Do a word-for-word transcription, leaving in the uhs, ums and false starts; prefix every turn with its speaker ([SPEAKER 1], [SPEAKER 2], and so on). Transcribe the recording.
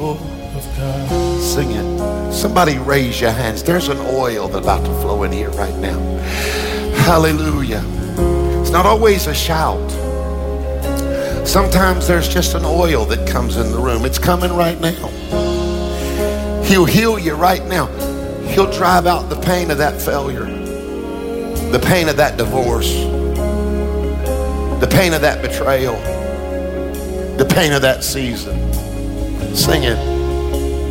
[SPEAKER 1] people of God. Sing it. Somebody raise your hands. There's an oil that's about to flow in here right now. Hallelujah. It's not always a shout. Sometimes there's just an oil that comes in the room. It's coming right now. He'll heal you right now. He'll drive out the pain of that failure, the pain of that divorce, the pain of that betrayal, the pain of that season. Sing it.